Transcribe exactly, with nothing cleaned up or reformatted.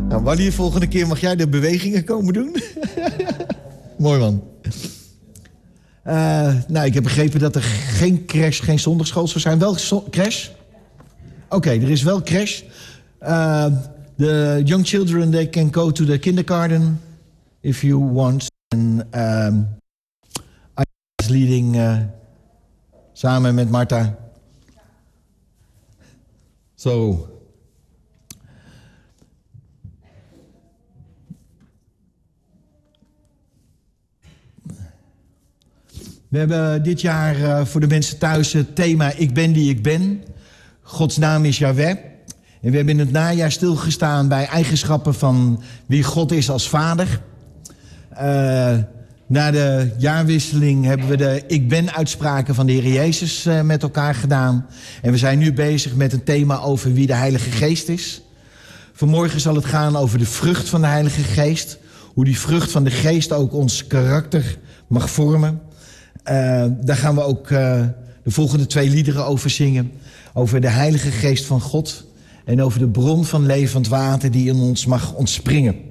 Nou, Wally, volgende keer mag jij de bewegingen komen doen. Mooi, man. Uh, nou, ik heb begrepen dat er geen crash, geen zondagschool zou zijn. Wel so- crash? Oké, okay, er is wel crash. Uh, the young children, they can go to the kindergarten if you want. And um, I was leading uh, samen met Marta. So... We hebben dit jaar uh, voor de mensen thuis het thema Ik ben die ik ben. Gods naam is Yahweh. En we hebben in het najaar stilgestaan bij eigenschappen van wie God is als vader. Uh, na de jaarwisseling hebben we de Ik ben uitspraken van de Heer Jezus uh, met elkaar gedaan. En we zijn nu bezig met een thema over wie de Heilige Geest is. Vanmorgen zal het gaan over de vrucht van de Heilige Geest. Hoe die vrucht van de Geest ook ons karakter mag vormen. Uh, daar gaan we ook uh, de volgende twee liederen over zingen. Over de Heilige Geest van God. En over de bron van levend water die in ons mag ontspringen.